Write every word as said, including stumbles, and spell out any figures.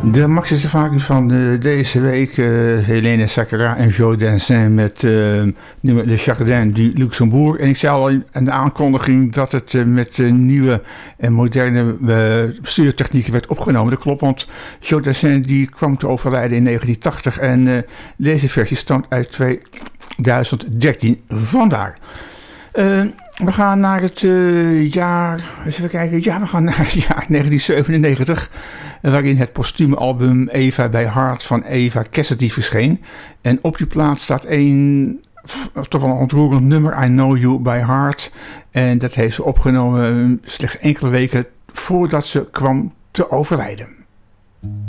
De Maxi Safari van uh, deze week, uh, Helene Sakara en Joe Dassin met uh, Le Jardin du Luxembourg. En ik zei al in de aankondiging dat het uh, met uh, nieuwe en moderne uh, studiotechnieken werd opgenomen. Dat klopt, want Joe Dassin die kwam te overlijden in negentien tachtig en uh, deze versie stamt uit tweeduizend dertien. Vandaar. Uh, we gaan naar het uh, jaar, eens even kijken, ja we gaan naar het jaar negentien zevenennegentig, waarin het postume album Eva by Heart van Eva Cassidy verscheen. En op die plaat staat een toch wel een ontroerend nummer, I Know You by Heart. En dat heeft ze opgenomen slechts enkele weken voordat ze kwam te overlijden.